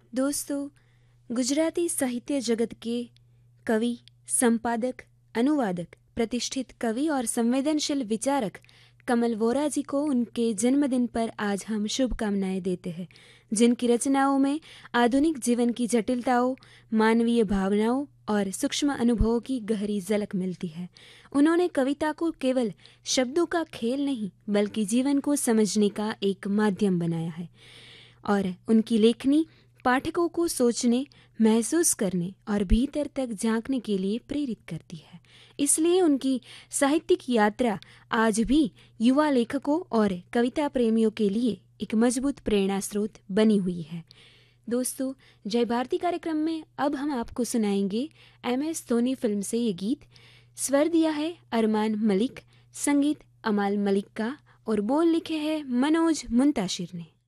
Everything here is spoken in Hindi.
दोस्तों, गुजराती साहित्य जगत के कवि, संपादक, अनुवादक, प्रतिष्ठित कवि और संवेदनशील विचारक कमल वोरा जी को उनके जन्मदिन पर आज हम शुभकामनाएं देते हैं, जिनकी रचनाओं में आधुनिक जीवन की जटिलताओं, मानवीय भावनाओं और सूक्ष्म अनुभवों की गहरी झलक मिलती है। उन्होंने कविता को केवल शब्दों का खेल नहीं, बल्कि जीवन को समझने का एक माध्यम बनाया है और उनकी लेखनी पाठकों को सोचने, महसूस करने और भीतर तक झांकने के लिए प्रेरित करती है। इसलिए उनकी साहित्यिक यात्रा आज भी युवा लेखकों और कविता प्रेमियों के लिए एक मजबूत प्रेरणा स्रोत बनी हुई है। दोस्तों, जय भारती कार्यक्रम में अब हम आपको सुनाएंगे MS धोनी फिल्म से ये गीत। स्वर दिया है अरमान मलिक, संगीत अमाल मलिक का और बोल लिखे हैं मनोज मुंताशिर ने।